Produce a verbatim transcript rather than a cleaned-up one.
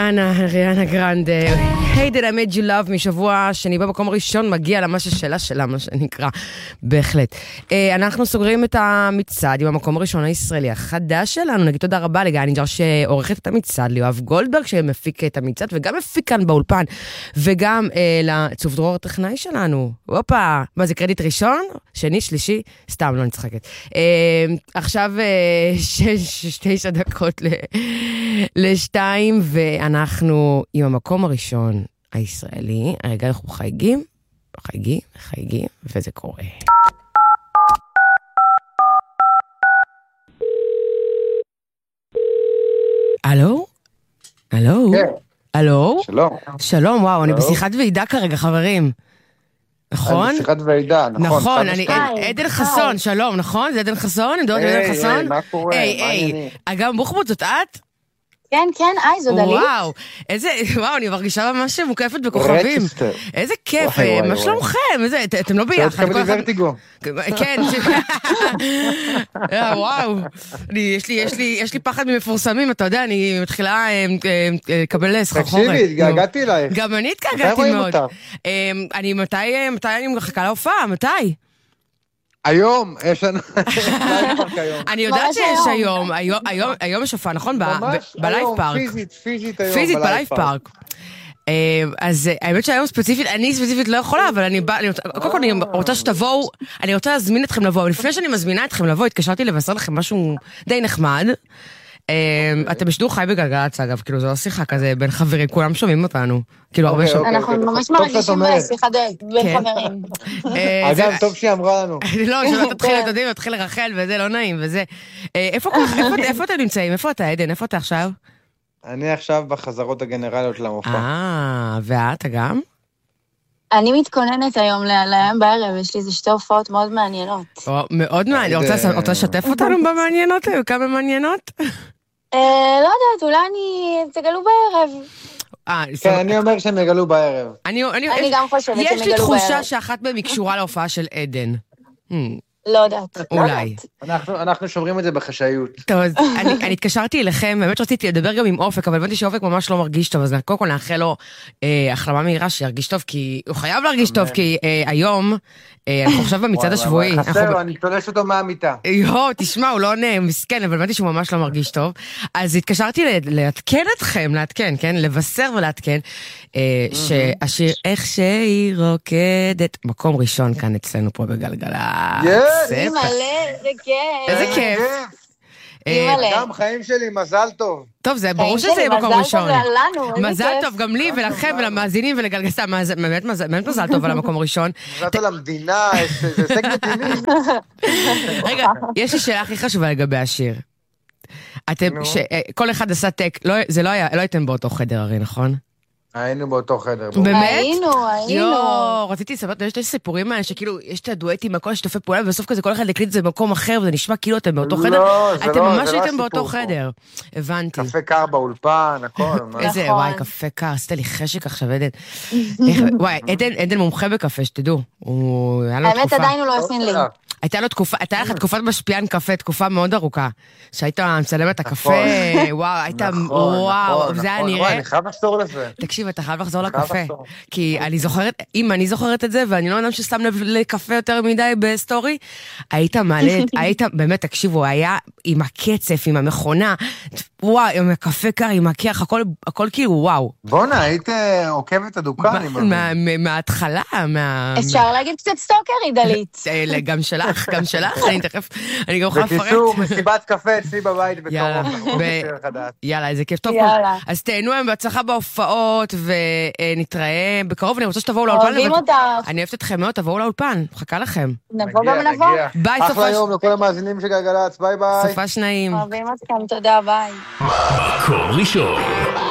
ריאנה, ריאנה גרנדה. Hey did I made you love משבוע שני במקום ראשון מגיע למה ששאלה שלה, מה שנקרא. בהחלט. אנחנו סוגרים את המצעד עם המקום הראשון הישראלי החדש שלנו. נגיד תודה רבה לגיא נינג'ר שעורכת את המצעד, ליואב גולדברג שמפיק את המצעד וגם מפיק כאן באולפן, וגם לצוף דרור הטכנאי שלנו. הופה, מה זה קרדיט ראשון? שני, שלישי? סתם, לא נצחקת. עכשיו שש, תשע דקות לשתיים, ואנחנו עם המקום הראשון הישראלי. הרגע אנחנו חייגים, חייגים, חייגים, וזה קורה. אלו? אלו? כן. אלו? שלום. שלום, וואו, אני בשיחת ועידה כרגע, חברים. נכון? אני בשיחת ועידה, נכון. נכון, אני, עדן חסון, שלום, נכון? זה עדן חסון? אני יודעת עדן חסון? היי, מה קורה? היי, היי. אגב, בוחבוט, זאת את? כן, כן, איי, זו דלית. וואו, איזה, וואו, אני מרגישה ממש מוקפת בכוכבים. איזה כיף, מה שלומכם? אתם לא ביחד. זה תקבל ורטיגו. כן. וואו, יש לי פחד ממפורסמים, אתה יודע, אני מתחילה לקבל סחרחורת. תקשיבי, התגעגעתי אלייך. גם אני התגעגעתי מאוד. אני, מתי אני מחכה להופעה? מתי? היום, יש לנו היום. אני יודעת שיש היום, היום יש הופעה, נכון? בלייב פארק. פיזית, פיזית היום. פיזית בלייב פארק. אז האמת שהיום ספציפית, אני ספציפית לא יכולה, אבל אני באה, קודם כל אני רוצה שתבואו, אני רוצה להזמין אתכם לבוא, אבל לפני שאני מזמינה אתכם לבוא, התקשרתי לבשר לכם משהו די נחמד. אתם בשידור חי בגלגלצ, אגב, כאילו זו לא שיחה כזה בין חברים, כולם שומעים אותנו, כאילו הרבה שומעים. אנחנו ממש מרגישים בשיחה בין חברים. אגב, טוב שהיא אמרה לנו. לא, שלא תתחיל, אתה יודעים, תתחיל לרחל וזה לא נעים וזה. איפה אתם נמצאים? איפה אתה, עדן? איפה אתה עכשיו? אני עכשיו בחזרות הגנרליות למופע. אה, ואת גם? אני מתכוננת היום להיום בערב, יש לי איזה שתי הופעות מאוד מעניינות. מאוד מעניינות, רוצה לשתף אותנו במעניינות? כמה מעניינות? לא יודעת, אולי אני תגלו בערב. כן, אני אומר שהם יגלו בערב. אני גם חושבת שהם יגלו בערב. יש לי תחושה שאחת מהם היא קשורה להופעה של עדן. לא יודעת. אולי. אנחנו שומרים את זה בחשאיות. טוב, אני התקשרתי אליכם, באמת שרציתי לדבר גם עם אופק, אבל הבנתי שאופק ממש לא מרגיש טוב, אז קודם כל נאחל לו החלמה מהירה שירגיש טוב, כי הוא חייב להרגיש טוב, כי היום, אנחנו עכשיו במצעד השבועי. חסר, אני תולש אותו מהמיטה. יו, תשמע, הוא לא עונה, מסכן, אבל הבנתי שהוא ממש לא מרגיש טוב. אז התקשרתי לעדכן אתכם, לעדכן, כן? לבשר ולעדכן, שהשיר איך שהיא רוקדת, מקום ראשון כאן אצלנו פה בגלגלצ. אימא'לה, איזה כיף. איזה כיף. גם חיים שלי, מזל טוב. טוב, זה ברור שזה יהיה מקום ראשון. מזל טוב גם לי ולכם ולמאזינים ולגלגסה, באמת מזל טוב על המקום הראשון. מזל טוב למדינה, זה הישג מדיני. רגע, יש לי שאלה הכי חשובה לגבי השיר. אתם, כל אחד עשה טק, זה לא הייתם באותו חדר הרי, נכון? היינו באותו חדר. באמת? היינו, היינו. יו, רציתי לספר, יש את הסיפורים האלה שכאילו, יש את הדואטים, הכל שיתופי פעולה, ובסוף כזה כל אחד לקליט את זה במקום אחר, וזה נשמע כאילו אתם באותו חדר. לא, זה לא, אתם ממש הייתם באותו חדר. הבנתי. קפה קר באולפן, הכל. איזה, וואי, קפה קר, עשית לי חשק עכשיו, עדן. וואי, עדן מומחה בקפה, שתדעו. האמת עדיין הוא לא הכין לי. הייתה לו תקופה, הייתה לך תקופת משפיען קפה, תקופה מאוד ארוכה, שהיית מצלם את הקפה, וואו, היית, וואו, זה היה נראה. אני חייב לחזור לזה. תקשיב, אתה חייב לחזור לקפה, כי אני זוכרת, אם אני זוכרת את זה, ואני לא אדם ששם לב לקפה יותר מדי בסטורי, היית מעלה, היית, באמת, תקשיבו, היה עם הקצף, עם המכונה, וואו, עם הקפה קר, עם הכיח, הכל כאילו, וואו. בונה, היית עוקבת הדוקה, אני מבין. מההתחלה, מה... אפשר להגיד קצת סטוקרי, דלית. גם שלך, גם שלך, אני תכף, אני גם יכולה לפרט. בקיצור, מסיבת קפה אצלי בבית בקרוב. יאללה, איזה כיף טוב. אז תהנו היום בהצלחה בהופעות, ונתראה בקרוב, אני רוצה שתבואו לאולפן. אוהבים אותך. אני אוהבת אתכם מאוד, תבואו לאולפן, מחכה לכם. נבוא גם נבוא. ביי, סופה. אחלה יום לכל המאזינים של גלגלצ, ביי ביי. סופה שניים. אוהבים אתכם, תודה, ביי. מקום ראשון.